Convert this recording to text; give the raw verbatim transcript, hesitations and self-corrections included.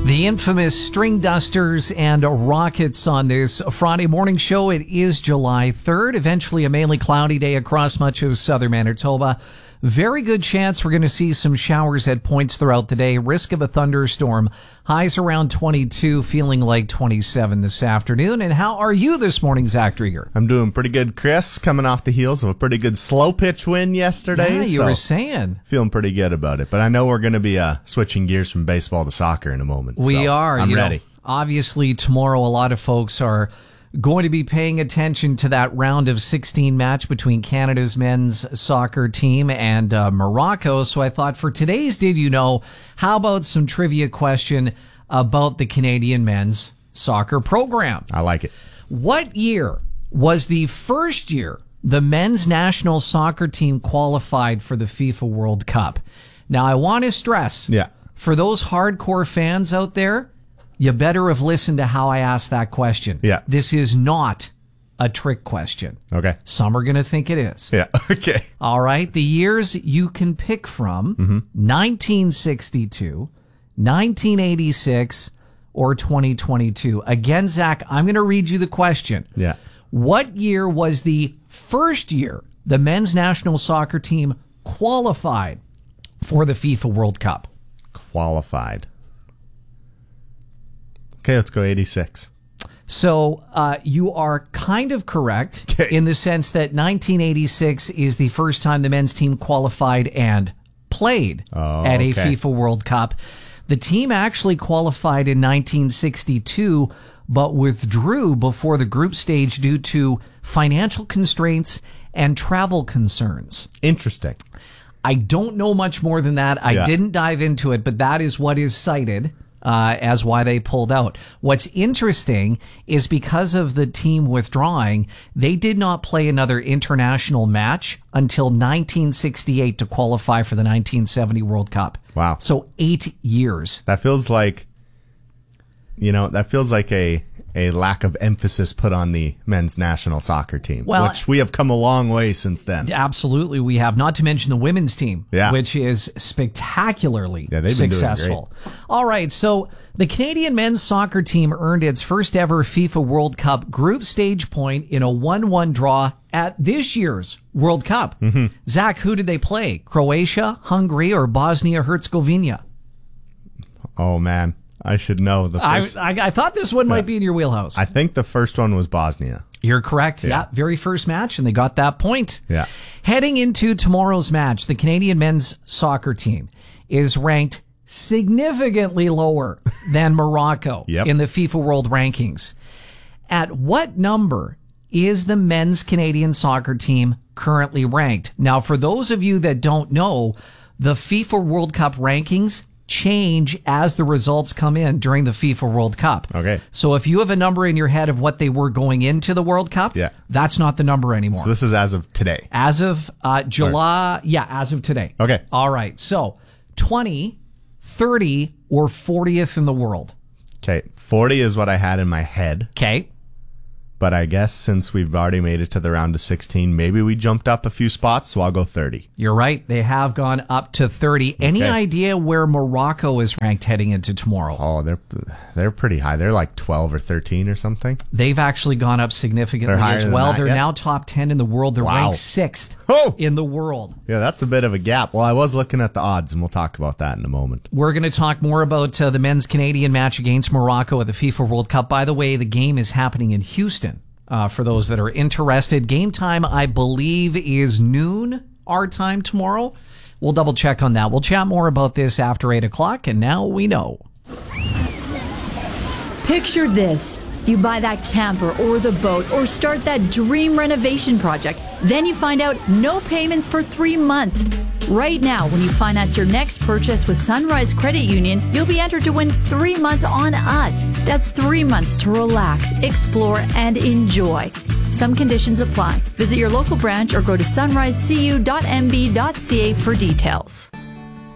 The infamous String Dusters and Rockets on this Friday morning show. It is July third, eventually a mainly cloudy day across much of southern Manitoba. Very good chance we're going to see some showers at points throughout the day. Risk of a thunderstorm. Highs around twenty-two, feeling like twenty-seven this afternoon. And how are you this morning, Zach Drieger? I'm doing pretty good, Chris. Coming off the heels of a pretty good slow pitch win yesterday. Yeah, you so were saying. Feeling pretty good about it. But I know we're going to be uh, switching gears from baseball to soccer in a moment. We so are. I'm you ready. Know, obviously, tomorrow a lot of folks are going to be paying attention to that round of sixteen match between Canada's men's soccer team and uh, Morocco. So I thought for today's Did You Know, how about some trivia question about the Canadian men's soccer program? I like it. What year was the first year the men's national soccer team qualified for the FIFA World Cup? Now, I want to stress, yeah. for those hardcore fans out there, you better have listened to how I asked that question. Yeah. This is not a trick question. Okay. Some are going to think it is. Yeah. Okay. All right. The years you can pick from, mm-hmm. nineteen sixty-two, nineteen eighty-six, or twenty twenty-two. Again, Zach, I'm going to read you the question. Yeah. What year was the first year the men's national soccer team qualified for the FIFA World Cup? Qualified. Okay, let's go eighty-six. So uh, you are kind of correct okay. in the sense that nineteen eighty-six is the first time the men's team qualified and played oh, at a okay. FIFA World Cup. The team actually qualified in nineteen sixty-two, but withdrew before the group stage due to financial constraints and travel concerns. Interesting. I don't know much more than that. I yeah. didn't dive into it, but that is what is cited uh, as why they pulled out. What's interesting is because of the team withdrawing, they did not play another international match until nineteen sixty-eight to qualify for the nineteen seventy World Cup. Wow. So eight years. That feels like, you know, that feels like a... a lack of emphasis put on the men's national soccer team, well, which we have come a long way since then. Absolutely, we have. Not to mention the women's team, yeah. which is spectacularly yeah, they've successful. Been doing great. All right, so the Canadian men's soccer team earned its first ever FIFA World Cup group stage point in a one one draw at this year's World Cup. Mm-hmm. Zach, who did they play? Croatia, Hungary, or Bosnia-Herzegovina? Oh, man. I should know. The first, I, I I thought this one yeah. might be in your wheelhouse. I think the first one was Bosnia. You're correct. Yeah. Yeah. Very first match, and they got that point. Yeah. Heading into tomorrow's match, the Canadian men's soccer team is ranked significantly lower than Morocco yep. in the FIFA World Rankings. At what number is the men's Canadian soccer team currently ranked? Now, for those of you that don't know, the FIFA World Cup rankings change as the results come in during the FIFA World Cup. Okay. So if you have a number in your head of what they were going into the World Cup, yeah. that's not the number anymore. So this is as of today. As of uh, July, or, yeah, as of today. Okay. All right. So twenty, thirty, or fortieth in the world. Okay. forty is what I had in my head. Okay. But I guess since we've already made it to the round of sixteen, maybe we jumped up a few spots, so I'll go thirty. You're right. They have gone up to thirty. Okay. Any idea where Morocco is ranked heading into tomorrow? Oh, they're they're pretty high. They're like twelve or thirteen or something. They've actually gone up significantly they're as well. That, they're yeah. now top ten in the world. They're wow. ranked sixth oh! in the world. Yeah, that's a bit of a gap. Well, I was looking at the odds, and we'll talk about that in a moment. We're going to talk more about uh, the men's Canadian match against Morocco at the FIFA World Cup. By the way, the game is happening in Houston. Uh, for those that are interested, game time, I believe, is noon our time tomorrow. We'll double check on that. We'll chat more about this after eight o'clock, and now we know. Picture this. You buy that camper or the boat or start that dream renovation project. Then you find out no payments for three months. Right now, when you finance your next purchase with Sunrise Credit Union, you'll be entered to win three months on us. That's three months to relax, explore, and enjoy. Some conditions apply. Visit your local branch or go to sunrise c u dot m b dot c a for details.